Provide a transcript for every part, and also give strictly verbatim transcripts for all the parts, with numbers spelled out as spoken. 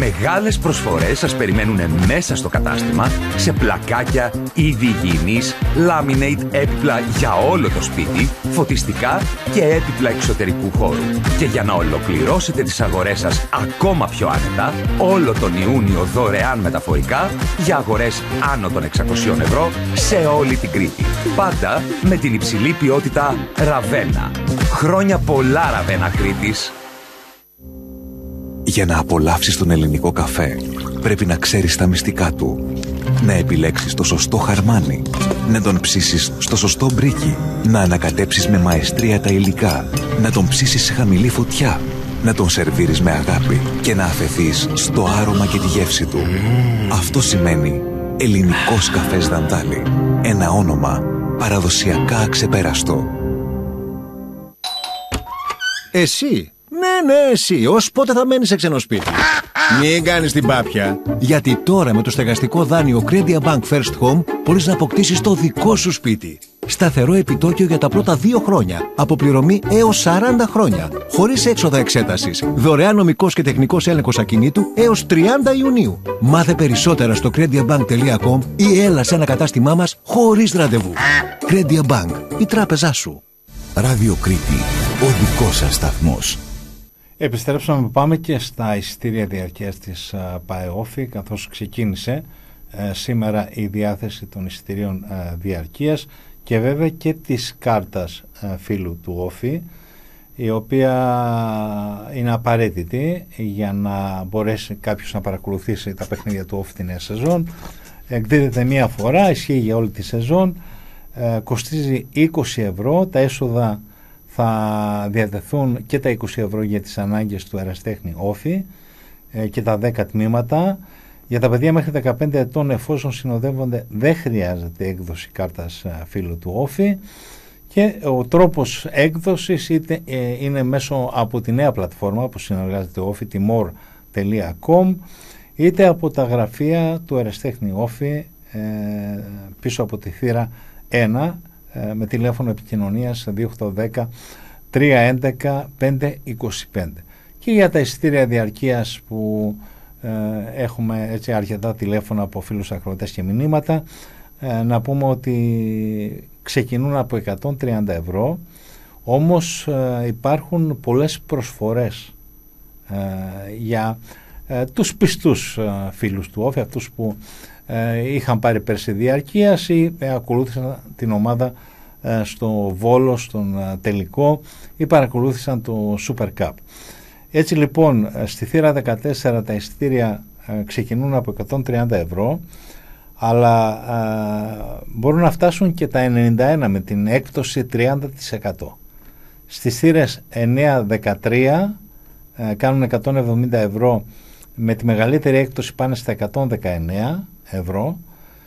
Μεγάλες προσφορές σας περιμένουν μέσα στο κατάστημα σε πλακάκια, είδη υγιεινής, laminate έπιπλα για όλο το σπίτι, φωτιστικά και έπιπλα εξωτερικού χώρου. Και για να ολοκληρώσετε τις αγορές σας ακόμα πιο άνετα, όλο τον Ιούνιο δωρεάν μεταφορικά για αγορές άνω των εξακοσίων ευρώ σε όλη την Κρήτη. Πάντα με την υψηλή ποιότητα Ραβένα. Χρόνια πολλά, Ραβένα Κρήτης. Για να απολαύσεις τον ελληνικό καφέ, πρέπει να ξέρεις τα μυστικά του. Να επιλέξεις το σωστό χαρμάνι, να τον ψήσεις στο σωστό μπρίκι, να ανακατέψεις με μαεστρία τα υλικά, να τον ψήσεις σε χαμηλή φωτιά, να τον σερβίρεις με αγάπη και να αφεθείς στο άρωμα και τη γεύση του. Αυτό σημαίνει ελληνικός καφές Δαντάλη. Ένα όνομα παραδοσιακά αξεπέραστο. Εσύ, ναι ναι εσύ, ως πότε θα μένεις σε ξένο σπίτι? Μην κάνεις την πάπια. Γιατί τώρα με το στεγαστικό δάνειο Credia Bank First Home μπορείς να αποκτήσεις το δικό σου σπίτι. Σταθερό επιτόκιο για τα πρώτα δύο χρόνια. Αποπληρωμή έως σαράντα χρόνια. Χωρίς έξοδα εξέτασης. Δωρεάν νομικός και τεχνικός έλεγχος ακινήτου έως τριάντα Ιουνίου. Μάθε περισσότερα στο crediabank τελεία com ή έλα σε ένα κατάστημά μας χωρίς ραντεβού. Credia Bank, η τράπεζά σου. Ράδιο Κρήτη, ο δικός σας σταθμός. Επιστρέψαμε, πάμε και στα εισιτήρια διαρκείας της ΠΑΕΟΦΗ, καθώς ξεκίνησε ε, σήμερα η διάθεση των εισιτηρίων ε, διαρκείας και βέβαια και της κάρτας ε, φίλου του ΟΦΗ, η οποία είναι απαραίτητη για να μπορέσει κάποιος να παρακολουθήσει τα παιχνίδια του ΟΦΗ τη νέα σεζόν. Εκδίδεται μία φορά, ισχύει για όλη τη σεζόν, ε, κοστίζει είκοσι ευρώ, τα έσοδα θα διατεθούν και τα είκοσι ευρώ για τις ανάγκες του ερασιτέχνη ΟΦΗ ε, και τα δέκα τμήματα. Για τα παιδιά μέχρι δεκαπέντε ετών, εφόσον συνοδεύονται, δεν χρειάζεται έκδοση κάρτας φίλου του ΟΦΗ και ο τρόπος έκδοσης είτε, ε, είναι μέσω από τη νέα πλατφόρμα που συνεργάζεται ο ΟΦΗ, timor τελεία com, είτε από τα γραφεία του ερασιτέχνη ΟΦΗ ε, πίσω από τη θύρα ένα, με τηλέφωνο επικοινωνίας δύο οκτώ ένα μηδέν τρία ένα πέντε είκοσι πέντε. Και για τα εισιτήρια διαρκείας που ε, έχουμε έτσι αρκετά τηλέφωνα από φίλους ακροατές και μηνύματα, ε, να πούμε ότι ξεκινούν από εκατόν τριάντα ευρώ, όμως ε, υπάρχουν πολλές προσφορές ε, για ε, τους πιστούς ε, φίλους του ΟΦΗ, αυτούς που Ε, είχαν πάρει πέρσι διαρκείας ή ε, ακολούθησαν την ομάδα ε, στο Βόλο, στον ε, τελικό, ή παρακολούθησαν το Super Cup. Έτσι λοιπόν ε, στη θύρα δεκατέσσερα τα εισιτήρια ε, ξεκινούν από εκατόν τριάντα ευρώ, αλλά ε, μπορούν να φτάσουν και τα ενενήντα ένα με την έκπτωση τριάντα τοις εκατό. Στις θύρες εννέα δεκατρία ε, κάνουν εκατόν εβδομήντα ευρώ, με τη μεγαλύτερη έκπτωση πάνε στα εκατόν δεκαεννέα ευρώ.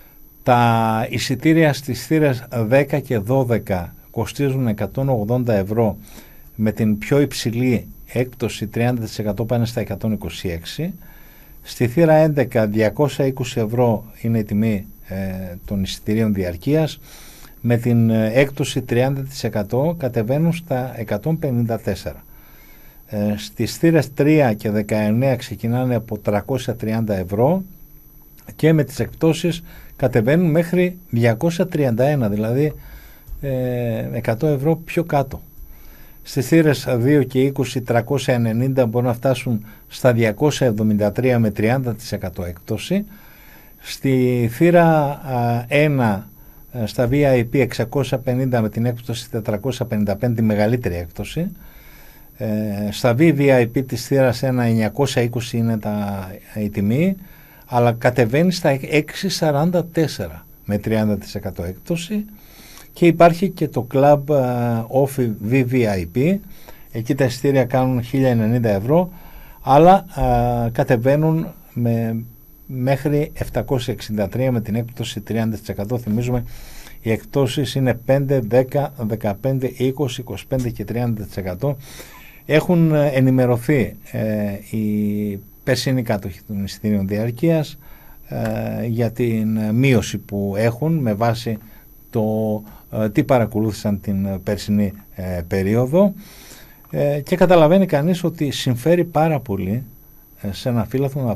Τα εισιτήρια στις θύρες δέκα και δώδεκα κοστίζουν εκατόν ογδόντα ευρώ, με την πιο υψηλή έκπτωση τριάντα τοις εκατό πάνε στα εκατόν είκοσι έξι. Στη θύρα έντεκα διακόσια είκοσι ευρώ είναι η τιμή ε, των εισιτηρίων διαρκείας, με την ε, έκπτωση τριάντα τοις εκατό κατεβαίνουν στα εκατόν πενήντα τέσσερα. Ε, στις θύρες τρία και δεκαεννέα ξεκινάνε από τριακόσια τριάντα ευρώ και με τις εκπτώσεις κατεβαίνουν μέχρι διακόσια τριάντα ένα, δηλαδή ε, εκατό ευρώ πιο κάτω. Στις θύρες δύο και είκοσι τριακόσια ενενήντα μπορούν να φτάσουν στα διακόσια εβδομήντα τρία με τριάντα τοις εκατό έκπτωση. Στη θύρα ένα στα βι άι πι εξακόσια πενήντα με την έκπτωση τετρακόσια πενήντα πέντε, μεγαλύτερη έκπτωση. Ε, στα βι άι πι της θύρας ένα εννιακόσια είκοσι είναι τα, η τιμή, αλλά κατεβαίνει στα εξακόσια σαράντα τέσσερα με τριάντα τοις εκατό έκπτωση. Και υπάρχει και το Club OFI βι βι άι πι, εκεί τα εισιτήρια κάνουν χίλια ενενήντα ευρώ, αλλά α, κατεβαίνουν με, μέχρι επτακόσια εξήντα τρία με την έκπτωση τριάντα τοις εκατό. Θυμίζουμε οι εκπτώσεις είναι πέντε, δέκα, δεκαπέντε, είκοσι, είκοσι πέντε και τριάντα τοις εκατό. Έχουν ενημερωθεί ε, οι περσινοί κάτοχοι των εισιτήριων διαρκείας ε, για την μείωση που έχουν με βάση το ε, τι παρακολούθησαν την περσινή ε, περίοδο, ε, και καταλαβαίνει κανείς ότι συμφέρει πάρα πολύ ε, σε ένα φύλαθλο να